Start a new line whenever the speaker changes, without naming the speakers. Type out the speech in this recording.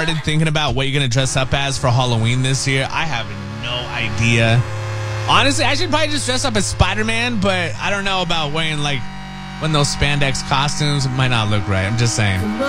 started thinking about what you're going to dress up as for Halloween this year? I have no idea. Honestly, I should probably just dress up as Spider-Man, but I don't know about wearing like one of those spandex costumes. It might not look right. I'm just saying.